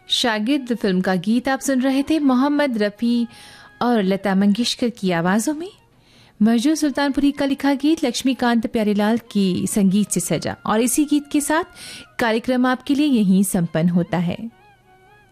शागिर्द फिल्म का गीत आप सुन रहे थे मोहम्मद रफ़ी और लता मंगेशकर की आवाज़ों में। मजरू सुल्तानपुरी का लिखा गीत लक्ष्मीकांत प्यारेलाल की संगीत से सजा। और इसी गीत के साथ कार्यक्रम आपके लिए यहीं संपन्न होता है।